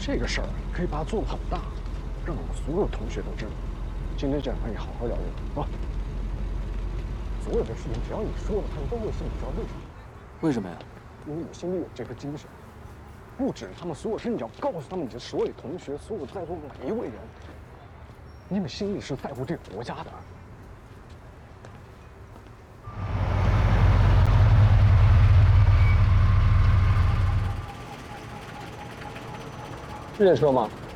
这个事儿可以把它做得很大，让我们所有同学都知道。今天这两天你好好聊聊啊！所有的事情只要你说了，他们都会信。你知道为什么？ 为什么呀？ 因为你心里有这颗精神。不止他们所有事，你要告诉他们，你的所有同学，所有在座每一位人，你们心里是在乎这个国家的。是这车吗？